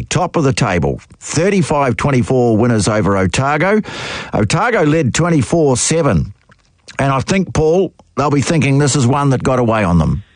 top of the table. 35-24 winners over Otago. Otago led 24-7. And I think, Paul, they'll be thinking this is one that got away on them.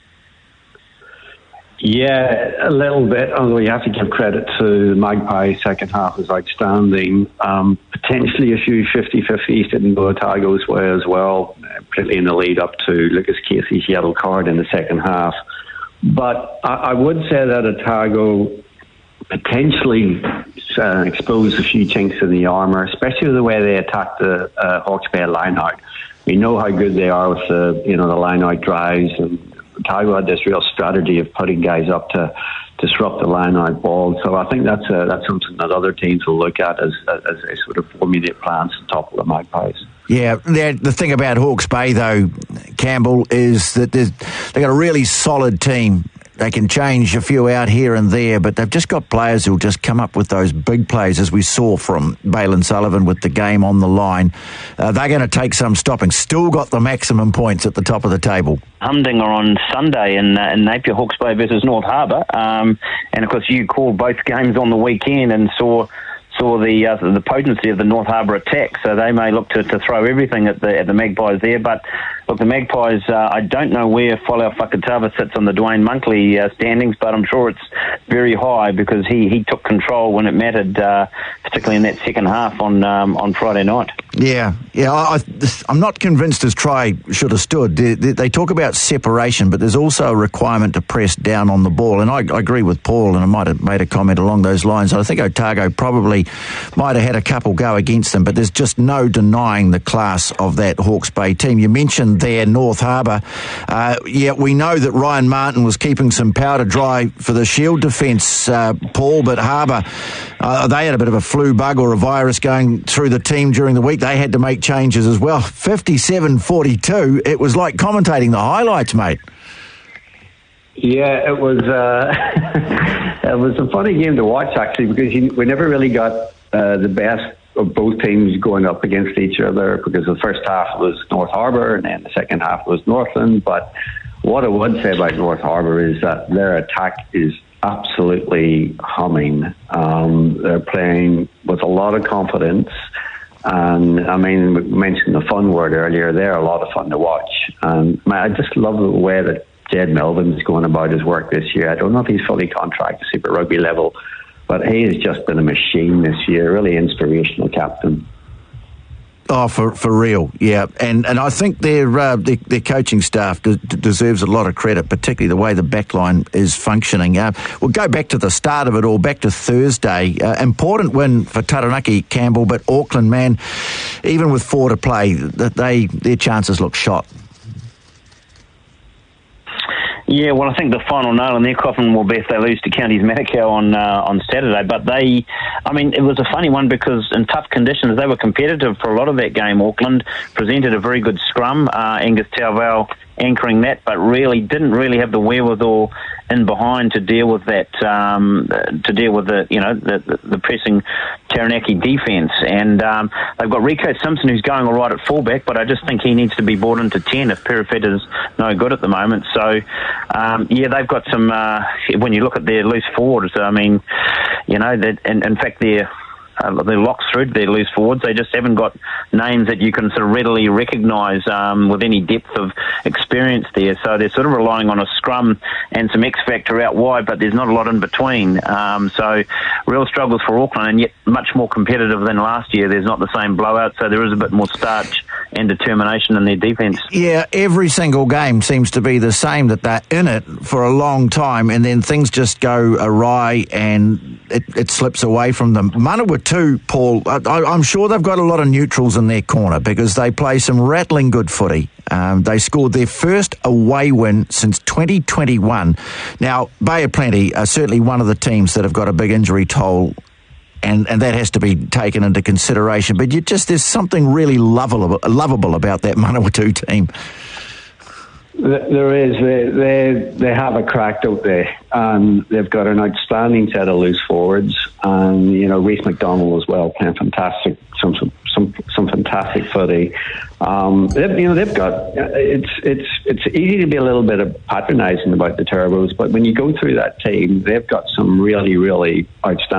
Yeah, a little bit, although you have to give credit to the Magpies. Second half was outstanding. Potentially a few 50-50s didn't go Otago's way as well, particularly in the lead up to Lucas Casey's yellow card in the second half. But I would say that Otago potentially exposed a few chinks in the armour, especially the way they attacked the Hawke's Bay line out. We know how good they are with the line out drives, and Otago had this real strategy of putting guys up to disrupt the line-out ball. So I think that's something that other teams will look at as they sort of formulate plans to topple the Magpies. Yeah, the thing about Hawke's Bay, though, Campbell, is that they've got a really solid team. They can change a few out here and there, but they've just got players who'll just come up with those big plays, as we saw from Bailyn Sullivan with the game on the line. They're going to take some stopping. Still got the maximum points at the top of the table. Humdinger on Sunday in Napier, Hawke's Bay versus North Harbour. And, of course, you called both games on the weekend and saw the potency of the North Harbour attack, so they may look to throw everything at the Magpies there. But look, the Magpies, I don't know where Folau Fakatava sits on the Dwayne Monkley standings, but I'm sure it's very high because he took control when it mattered, particularly in that second half on Friday night. Yeah. I'm not convinced his try should have stood. They talk about separation, but there's also a requirement to press down on the ball, and I agree with Paul, and I might have made a comment along those lines. I think Otago probably might have had a couple go against them, but there's just no denying the class of that Hawke's Bay team. You mentioned there North Harbour. We know that Ryan Martin was keeping some powder dry for the Shield defence, Paul, but Harbour, they had a bit of a flu bug or a virus going through the team during the week. They had to make changes as well. 57-42. It was like commentating the highlights, mate. Yeah, it was it was a funny game to watch, actually, because we never really got the best of both teams going up against each other, because the first half was North Harbour and then the second half was Northland. But what I would say about North Harbour is that their attack is absolutely humming. They're playing with a lot of confidence. And I mean, we mentioned the fun word earlier. They're a lot of fun to watch. And I just love the way that Jed Melvin's going about his work this year. I don't know if he's fully contracted Super Rugby level, but he has just been a machine this year. Really inspirational captain. Oh, for real, yeah. And I think their coaching staff deserves a lot of credit, particularly the way the backline is functioning. We'll go back to the start of it all, back to Thursday. Important win for Taranaki, Campbell, but Auckland, man, even with 4 to play, their chances look shot. Yeah, well, I think the final nail in their coffin will be if they lose to Counties Manukau on Saturday. But it was a funny one because in tough conditions, they were competitive for a lot of that game. Auckland presented a very good scrum, Angus Tauvau anchoring that, but didn't really have the wherewithal in behind to deal with that, the pressing Taranaki defence. And they've got Rico Simpson, who's going all right at fullback, but I just think he needs to be brought into 10 if Perifeta's no good at the moment. So, they've got some, when you look at their loose forwards, in fact, they're locks through to their loose forwards. They just haven't got names that you can sort of readily recognise with any depth of experience there. So they're sort of relying on a scrum and some X factor out wide, but there's not a lot in between. So real struggles for Auckland, and yet much more competitive than last year. There's not the same blowout, so there is a bit more starch and determination in their defence. Yeah, every single game seems to be the same, that they're in it for a long time and then things just go awry and it slips away from them. Manawa too, Paul, I'm sure they've got a lot of neutrals in their corner because they play some rattling good footy. They scored their first away win since 2021. Now, Bay of Plenty are certainly one of the teams that have got a big injury toll, and that has to be taken into consideration. But there's something really lovable about that Manawatu team. There is. They have a crack out there, and they've got an outstanding set of loose forwards, and Reece McDonald as well, playing fantastic, some fantastic footy. They've got. It's easy to be a little bit patronising about the Turbos, but when you go through that team, they've got some really, really outstanding